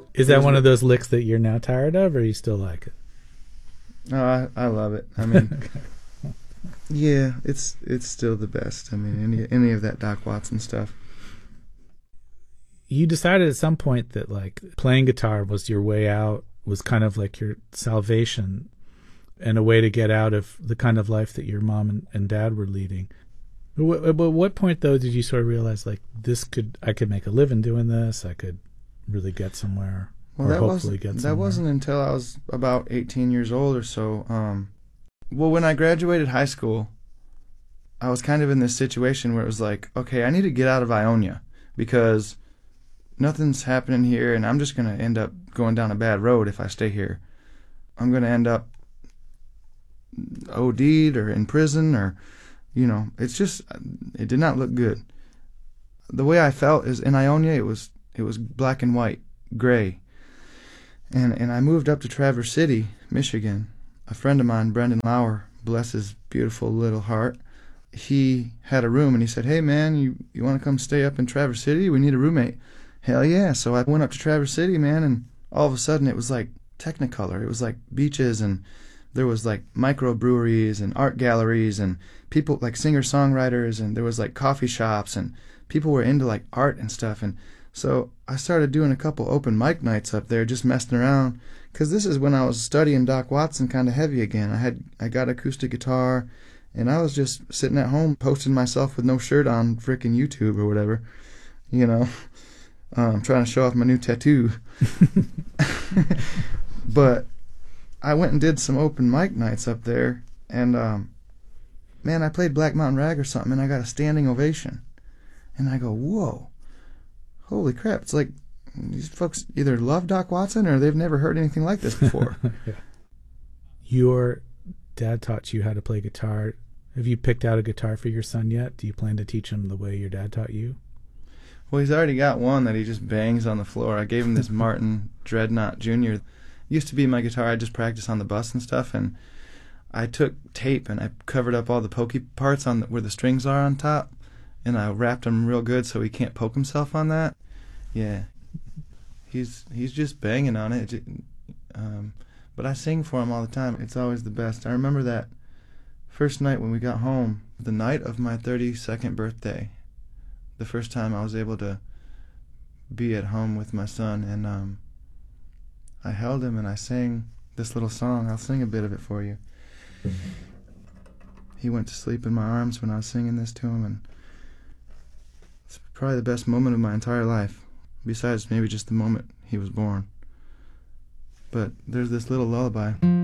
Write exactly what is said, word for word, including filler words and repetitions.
Is that one of those licks that you're now tired of, or you still like it? No, I, I love it. I mean, yeah, it's it's still the best. I mean, any any of that Doc Watson stuff. You decided at some point that like playing guitar was your way out, was kind of like your salvation and a way to get out of the kind of life that your mom and, and dad were leading. At what point, though, did you sort of realize, like, this could, I could make a living doing this, I could really get somewhere, well, or that hopefully get somewhere? That wasn't until I was about eighteen years old or so. Um, well, when I graduated high school, I was kind of in this situation where it was like, okay, I need to get out of Ionia because nothing's happening here, and I'm just going to end up going down a bad road if I stay here. I'm going to end up O D'd or in prison, or, you know, it's just, it did not look good. The way I felt is in Ionia, it was it was black and white, gray. And and I moved up to Traverse City, Michigan. A friend of mine, Brendan Lauer, bless his beautiful little heart, he had a room, and he said, hey, man, you, you want to come stay up in Traverse City? We need a roommate. Hell yeah. So I went up to Traverse City, man, and all of a sudden it was like Technicolor. It was like beaches, and there was like microbreweries and art galleries and people like singer-songwriters, and there was like coffee shops, and people were into like art and stuff. And so I started doing a couple open mic nights up there, just messing around, because this is when I was studying Doc Watson kind of heavy again. I had I got acoustic guitar, and I was just sitting at home posting myself with no shirt on frickin' YouTube or whatever, you know. Um, trying to show off my new tattoo. But I went and did some open mic nights up there, and um, man, I played Black Mountain Rag or something, and I got a standing ovation. And I go, whoa, holy crap. It's like these folks either love Doc Watson or they've never heard anything like this before. Yeah. Your dad taught you how to play guitar. Have you picked out a guitar for your son yet? Do you plan to teach him the way your dad taught you? Well, he's already got one that he just bangs on the floor. I gave him this Martin Dreadnought Junior Used to be my guitar. I just practice on the bus and stuff, and I took tape and I covered up all the pokey parts on the, where the strings are on top, and I wrapped him real good so he can't poke himself on that. Yeah, he's he's just banging on it. Um, but I sing for him all the time. It's always the best. I remember that first night when we got home, the night of my thirty-second birthday, the first time I was able to be at home with my son, and um, I held him and I sang this little song. I'll sing a bit of it for you. He went to sleep in my arms when I was singing this to him, and it's probably the best moment of my entire life, besides maybe just the moment he was born. But there's this little lullaby.